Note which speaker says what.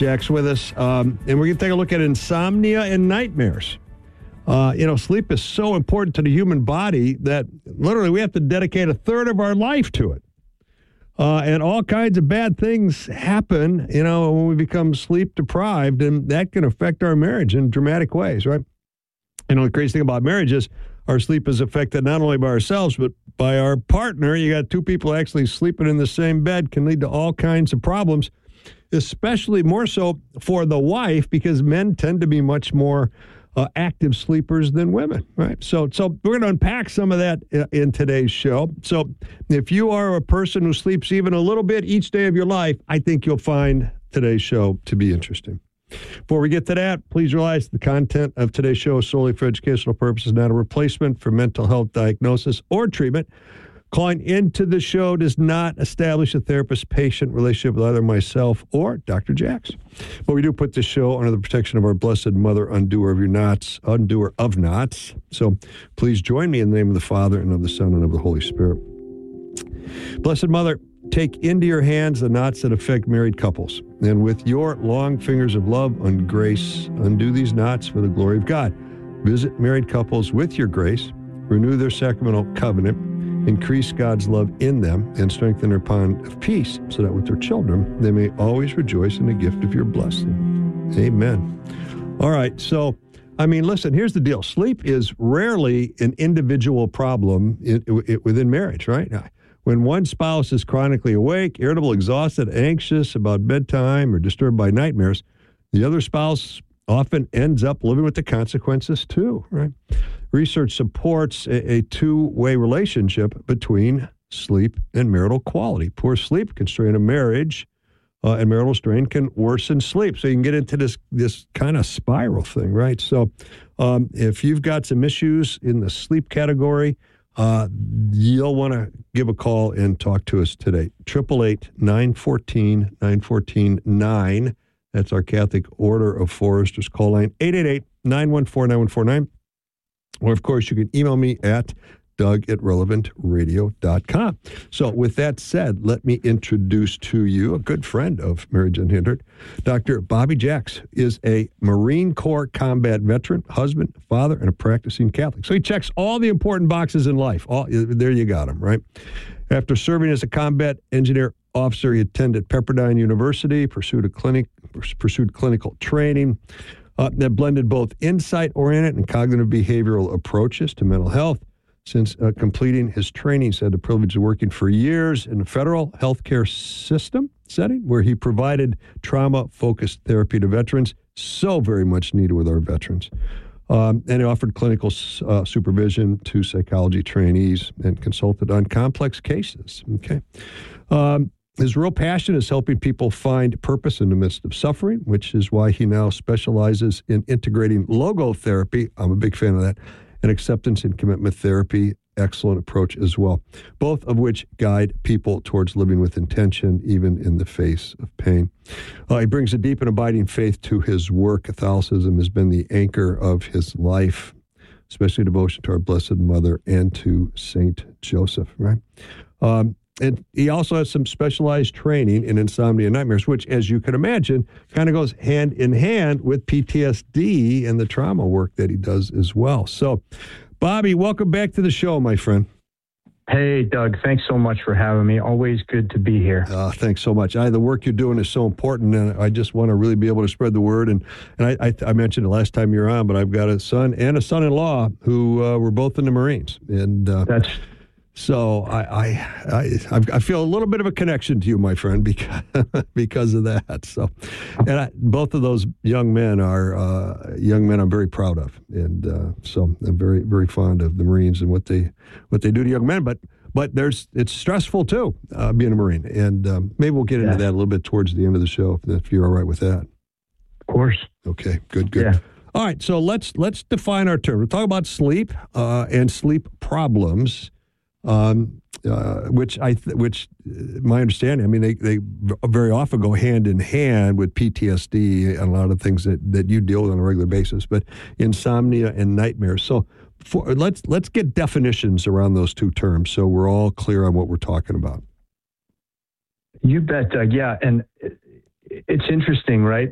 Speaker 1: Jack's with us, and we're going to take a look at insomnia and nightmares. Sleep is so important to the human body that literally we have to dedicate a third of our life to it. And all kinds of bad things happen, when we become sleep deprived, and that can affect our marriage in dramatic ways, right? The crazy thing about marriage is our sleep is affected not only by ourselves, but by our partner. You got two people actually sleeping in the same bed can lead to all kinds of problems, especially more so for the wife, because men tend to be much more active sleepers than women, right? So we're going to unpack some of that in today's show. So if you are a person who sleeps even a little bit each day of your life, I think you'll find today's show to be interesting. Before we get to that, please realize the content of today's show is solely for educational purposes, not a replacement for mental health diagnosis or treatment. Calling into the show does not establish a therapist-patient relationship with either myself or Dr. Jax. But we do put this show under the protection of our Blessed Mother, undoer of knots. So please join me in the name of the Father, and of the Son, and of the Holy Spirit. Blessed Mother, take into your hands the knots that affect married couples, and with your long fingers of love and grace, undo these knots for the glory of God. Visit married couples with your grace, renew their sacramental covenant, increase God's love in them, and strengthen their bond of peace, so that with their children they may always rejoice in the gift of your blessing. Amen. All right, so, listen, here's the deal. Sleep is rarely an individual problem within marriage, right? When one spouse is chronically awake, irritable, exhausted, anxious about bedtime, or disturbed by nightmares, the other spouse often ends up living with the consequences too, right? Research supports a two-way relationship between sleep and marital quality. Poor sleep can strain a marriage, and marital strain can worsen sleep. So you can get into this kind of spiral thing, right? So if you've got some issues in the sleep category, you'll want to give a call and talk to us today. 888-914-914-9. That's our Catholic Order of Foresters call line. 888-914-9149. Or, of course, you can email me at doug@relevantradio.com. So with that said, let me introduce to you a good friend of Marriage Unhindered. Dr. Bobby Jax is a Marine Corps combat veteran, husband, father, and a practicing Catholic. So he checks all the important boxes in life. There you got him, right? After serving as a combat engineer officer, he attended Pepperdine University, pursued clinical training that blended both insight-oriented and cognitive behavioral approaches to mental health. Since completing his training, he's had the privilege of working for years in the federal healthcare system setting, where he provided trauma-focused therapy to veterans, so very much needed with our veterans. And he offered clinical supervision to psychology trainees and consulted on complex cases. Okay. His real passion is helping people find purpose in the midst of suffering, which is why he now specializes in integrating logotherapy. I'm a big fan of that. And acceptance and commitment therapy, excellent approach as well, both of which guide people towards living with intention, even in the face of pain. He brings a deep and abiding faith to his work. Catholicism has been the anchor of his life, especially devotion to our Blessed Mother and to Saint Joseph, right? And he also has some specialized training in insomnia and nightmares, which, as you can imagine, kind of goes hand in hand with PTSD and the trauma work that he does as well. So, Bobby, welcome back to the show, my friend.
Speaker 2: Hey, Doug, thanks so much for having me. Always good to be here.
Speaker 1: Thanks so much. The work you're doing is so important, and I just want to really be able to spread the word. And I mentioned it last time you were on, but I've got a son and a son-in-law who were both in the Marines. And so I feel a little bit of a connection to you, my friend, because of that. So, and both of those young men are young men I'm very proud of, and so I'm very, very fond of the Marines and what they do to young men. But it's stressful too, being a Marine, and maybe we'll get into that a little bit towards the end of the show if you're all right with that.
Speaker 2: Of course.
Speaker 1: Okay. Good. Yeah. All right. So let's define our term. We'll talk about sleep and sleep problems. Which my understanding, they very often go hand in hand with PTSD and a lot of things that you deal with on a regular basis, but insomnia and nightmares. So let's get definitions around those two terms so we're all clear on what we're talking about.
Speaker 2: You bet, Doug. Yeah, and it's interesting, right?